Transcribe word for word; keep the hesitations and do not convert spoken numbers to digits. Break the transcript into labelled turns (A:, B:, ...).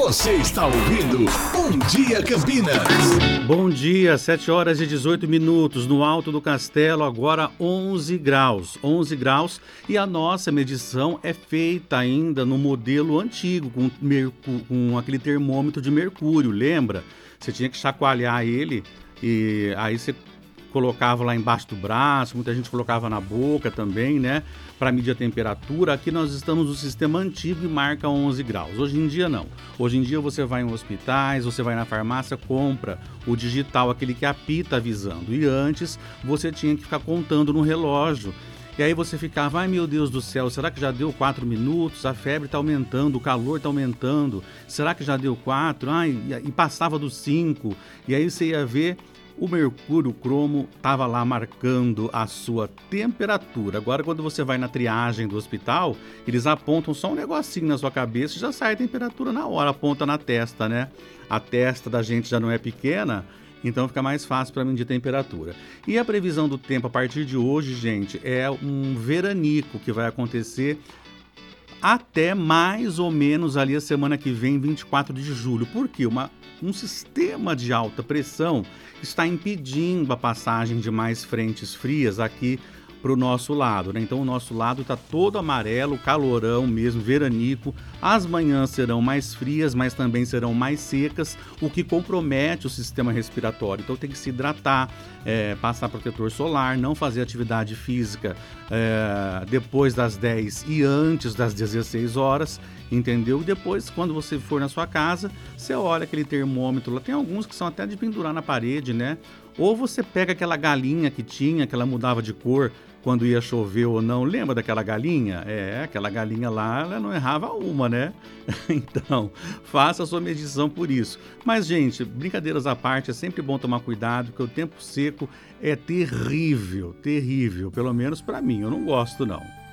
A: Você está ouvindo Bom Dia Campinas.
B: Bom dia, sete horas e dezoito minutos, no Alto do Castelo, agora onze graus, onze graus, e a nossa medição é feita ainda no modelo antigo, com, mercu- com aquele termômetro de mercúrio, lembra? Você tinha que chacoalhar ele e aí você colocava lá embaixo do braço, muita gente colocava na boca também, né? Para medir a temperatura. Aqui nós estamos no sistema antigo e marca onze graus. Hoje em dia não. Hoje em dia você vai em hospitais, você vai na farmácia, compra o digital, aquele que apita avisando. E antes você tinha que ficar contando no relógio. E aí você ficava, ai meu Deus do céu, será que já deu quatro minutos? A febre está aumentando, o calor está aumentando. Será que já deu quatro? Ai, e passava dos cinco. E aí você ia ver, o mercúrio, o cromo, estava lá marcando a sua temperatura. Agora, quando você vai na triagem do hospital, eles apontam só um negocinho na sua cabeça e já sai a temperatura na hora, aponta na testa, né? A testa da gente já não é pequena, então fica mais fácil para medir temperatura. E a previsão do tempo a partir de hoje, gente, é um veranico que vai acontecer até mais ou menos ali a semana que vem, vinte e quatro de julho. Por quê? Uma, um sistema de alta pressão está impedindo a passagem de mais frentes frias aqui para o nosso lado, né? Então o nosso lado está todo amarelo, calorão mesmo, veranico. As manhãs serão mais frias, mas também serão mais secas, o que compromete o sistema respiratório. Então tem que se hidratar, é, passar protetor solar, não fazer atividade física é, depois das dez e antes das dezesseis horas, entendeu? E depois, quando você for na sua casa, você olha aquele termômetro lá. Tem alguns que são até de pendurar na parede, né? Ou você pega aquela galinha que tinha, que ela mudava de cor quando ia chover ou não. Lembra daquela galinha? É, aquela galinha lá, ela não errava uma, né? Então, faça a sua medição por isso. Mas, gente, brincadeiras à parte, é sempre bom tomar cuidado, porque o tempo seco é terrível, terrível. Pelo menos para mim, eu não gosto não.